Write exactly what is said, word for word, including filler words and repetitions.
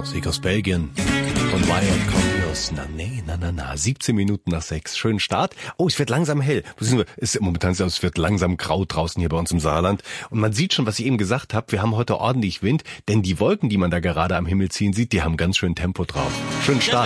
Musik aus Belgien von Wild Condios. Na nee, na na na. siebzehn Minuten nach sechs. Schönen Start. Oh, es wird langsam hell. Es ist momentan so, es wird langsam grau draußen hier bei uns im Saarland. Und man sieht schon, was ich eben gesagt habe. Wir haben heute ordentlich Wind, denn die Wolken, die man da gerade am Himmel ziehen sieht, die haben ganz schön Tempo drauf. Schönen Start.